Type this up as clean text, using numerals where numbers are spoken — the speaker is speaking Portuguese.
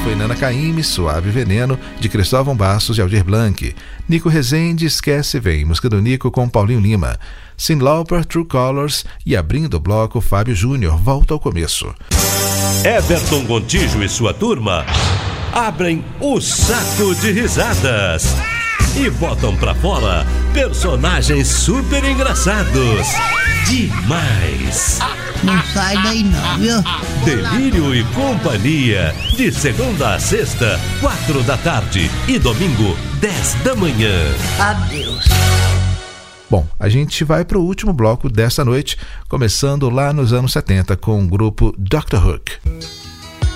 foi Nana Caymmi, Suave Veneno, de Cristóvão Bastos e Aldir Blanc. Nico Rezende, Esquece Vem, música do Nico com Paulinho Lima. Cyndi Lauper, True Colors, e abrindo o bloco, Fábio Júnior, Volta ao Começo. Everton Gontijo e sua turma abrem o saco de risadas e botam pra fora personagens super engraçados. Demais! Não sai daí não, viu? Delírio e Companhia, de segunda a sexta, 4 da tarde e domingo, 10 da manhã. Adeus. Bom, a gente vai para o último bloco desta noite, começando lá nos anos 70 com o grupo Dr. Hook.